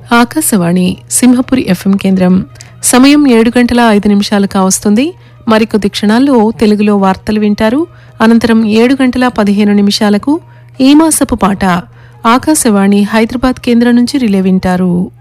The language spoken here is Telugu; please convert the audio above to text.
ఆకాశవాణి సింహపురి ఎఫ్ఎం కేంద్రం. సమయం 7:05 కావస్తుంది. మరికొద్ది క్షణాల్లో తెలుగులో వార్తలు వింటారు. అనంతరం 7:15 ఈ మాసపు పాట ఆకాశవాణి హైదరాబాద్ కేంద్రం నుంచి రిలే వింటారు.